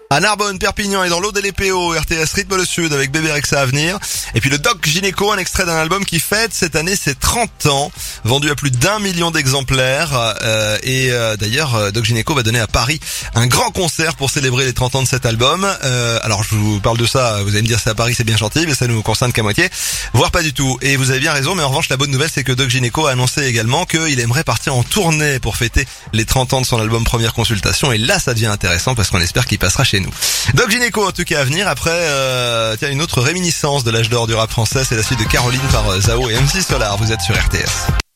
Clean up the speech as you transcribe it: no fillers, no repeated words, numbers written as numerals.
À Narbonne, Perpignan et dans l'Aude et les PO, RTS Rythme le Sud avec Bébé Rexha à venir. Et puis le Doc Gynéco, un extrait d'un album qui fête cette année ses 30 ans, vendu à plus d'1 million d'exemplaires. D'ailleurs, Doc Gynéco va donner à Paris un grand concert pour célébrer les 30 ans de cet album. Alors je vous parle de ça, vous allez me dire c'est à Paris, c'est bien gentil, mais ça nous concerne qu'à moitié, voire pas du tout. Et vous avez bien raison, mais en revanche la bonne nouvelle c'est que Doc Gynéco a annoncé également qu'il aimerait partir en tournée pour fêter les 30 ans de son album Première Consultation. Et là ça devient intéressant parce qu'on espère qu'il passera chez nous. Doc Gynéco en tout cas à venir après une autre réminiscence de l'âge d'or du rap français, c'est la suite de Caroline par Zao et MC Solar. Vous êtes sur RTS.